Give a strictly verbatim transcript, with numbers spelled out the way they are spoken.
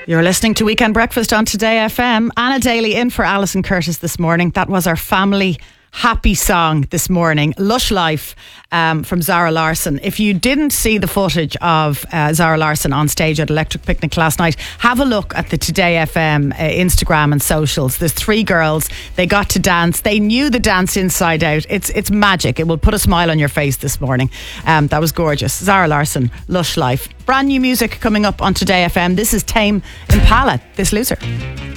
You're listening to Weekend Breakfast on Today F M. Anna Daly in for Alison Curtis this morning. That was our family happy song this morning, Lush Life, um, from Zara Larsson. If you didn't see the footage of uh, Zara Larsson on stage at Electric Picnic last night, have a look at the Today F M uh, Instagram and socials. There's three girls. They got to dance. They knew the dance inside out. It's it's magic. It will put a smile on your face this morning. Um, that was gorgeous. Zara Larsson, Lush Life. Brand new music coming up on Today F M. This is Tame Impala, This Loser.